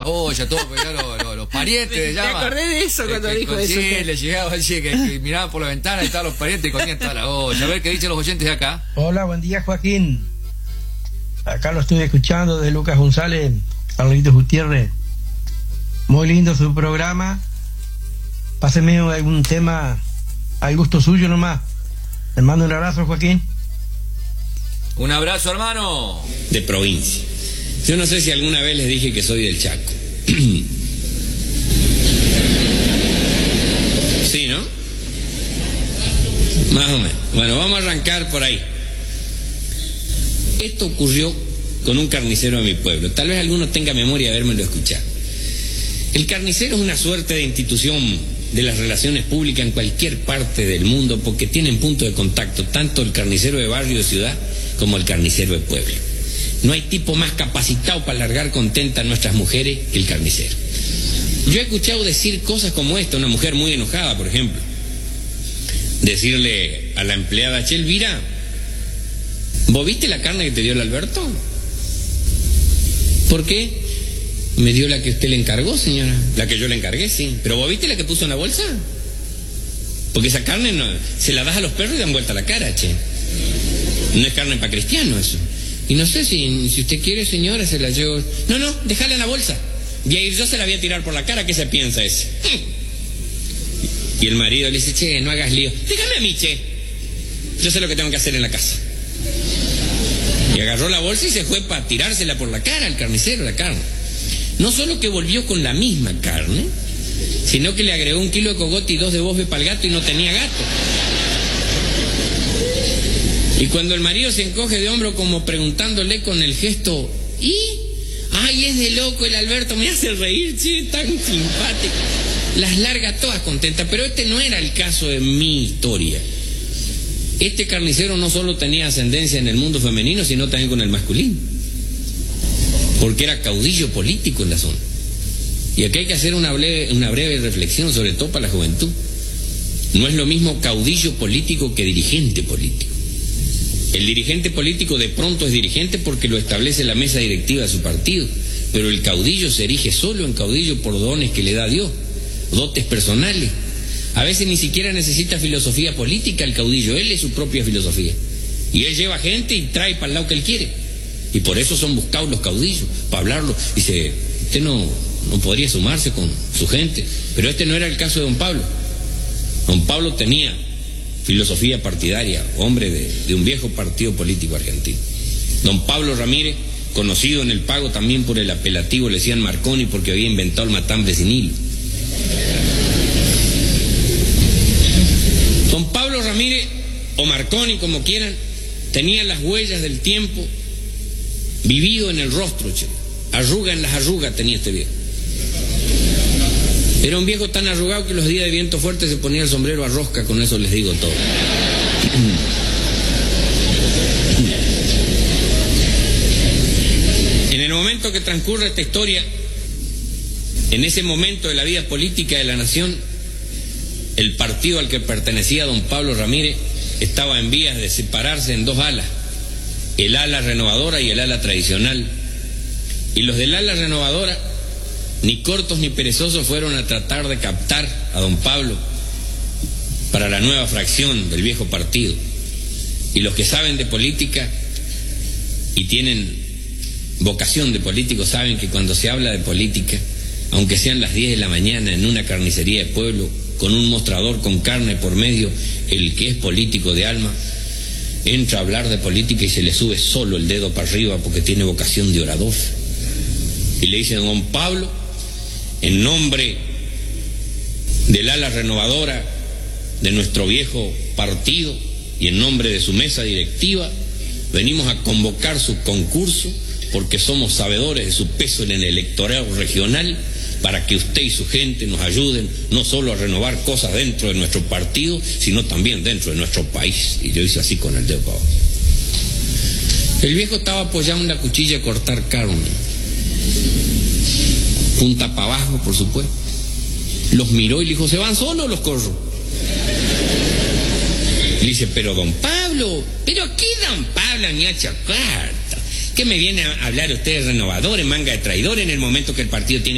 olla, todo, pero ya los parientes Me acordé de eso cuando dijo eso. Sí, le llegaba así, que miraban por la ventana y estaban los parientes y comían toda la olla. A ver qué dicen los oyentes de acá. Hola, buen día, Joaquín. Acá lo estoy escuchando de Lucas González, Carlitos Gutiérrez. Muy lindo su programa. Páseme algún tema al gusto suyo nomás. Le mando un abrazo, Joaquín. Un abrazo, hermano. De provincia. Yo no sé si alguna vez les dije que soy del Chaco. Sí, ¿no? Más o menos. Bueno, vamos a arrancar por ahí. Esto ocurrió con un carnicero de mi pueblo. Tal vez alguno tenga memoria de habérmelo escuchado. El carnicero es una suerte de institución de las relaciones públicas en cualquier parte del mundo, porque tienen punto de contacto tanto el carnicero de barrio de ciudad como el carnicero de pueblo. No hay tipo más capacitado para largar contenta a nuestras mujeres que el carnicero. Yo he escuchado decir cosas como esta, una mujer muy enojada, por ejemplo, decirle a la empleada: che, Elvira, ¿vos viste la carne que te dio el Alberto? ¿Por qué? Me dio la que usted le encargó, señora. La que yo le encargué, sí. ¿Pero vos viste la que puso en la bolsa? Porque esa carne no, se la das a los perros y dan vuelta la cara, che. No es carne para cristiano eso. Y no sé si usted quiere, señora, se la llevo. No, déjala en la bolsa. Y ahí yo se la voy a tirar por la cara. ¿Qué se piensa ese? Y el marido le dice: che, no hagas lío. Déjame a mí, che. Yo sé lo que tengo que hacer en la casa. Y agarró la bolsa y se fue para tirársela por la cara al carnicero, la carne. No solo que volvió con la misma carne, sino que le agregó 1 kilo de cogote y 2 de bofe para el gato, y no tenía gato. Y cuando el marido se encoge de hombro como preguntándole con el gesto: ¿y? ¡Ay, es de loco el Alberto! Me hace reír, che, tan simpático. Las larga todas contentas. Pero este no era el caso de mi historia. Este carnicero no solo tenía ascendencia en el mundo femenino, sino también con el masculino, porque era caudillo político en la zona. Y aquí hay que hacer una breve reflexión, sobre todo para la juventud. No es lo mismo caudillo político que dirigente político. El dirigente político de pronto es dirigente porque lo establece la mesa directiva de su partido, pero el caudillo se erige solo en caudillo por dones que le da Dios, dotes personales. A veces ni siquiera necesita filosofía política el caudillo, él es su propia filosofía. Y él lleva gente y trae para el lado que él quiere. Y por eso son buscados los caudillos, para hablarlo. Dice: usted no podría sumarse con su gente. Pero este no era el caso de don Pablo. Don Pablo tenía filosofía partidaria, hombre de un viejo partido político argentino. Don Pablo Ramírez, conocido en el Pago también por el apelativo, le decían Marconi, porque había inventado el matambre sin hilo. Don Pablo Ramírez, o Marconi, como quieran, tenía las huellas del tiempo vivido en el rostro, che. Arruga en las arrugas tenía este viejo. Era un viejo tan arrugado que los días de viento fuerte se ponía el sombrero a rosca. Con eso les digo todo. En el momento que transcurre esta historia, en ese momento de la vida política de la nación, el partido al que pertenecía don Pablo Ramírez estaba en vías de separarse en 2 alas: el ala renovadora y el ala tradicional. Y los del ala renovadora, ni cortos ni perezosos, fueron a tratar de captar a don Pablo para la nueva fracción del viejo partido. Y los que saben de política y tienen vocación de políticos saben que cuando se habla de política, aunque sean las 10 de la mañana en una carnicería de pueblo, con un mostrador con carne por medio, el que es político de alma entra a hablar de política y se le sube solo el dedo para arriba porque tiene vocación de orador. Y le dicen: don Pablo, en nombre del ala renovadora de nuestro viejo partido y en nombre de su mesa directiva, venimos a convocar su concurso porque somos sabedores de su peso en el electorado regional, para que usted y su gente nos ayuden no solo a renovar cosas dentro de nuestro partido, sino también dentro de nuestro país. Y yo hice así con el dedo para abajo. El viejo estaba apoyado en la cuchilla a cortar carne, punta para abajo, por supuesto. Los miró y le dijo: ¿se van solos o los corro? Le dice: pero don Pablo, ¿pero qué don Pablo ni a chocar? ¿Qué me viene a hablar usted de renovadores, manga de traidor, en el momento que el partido tiene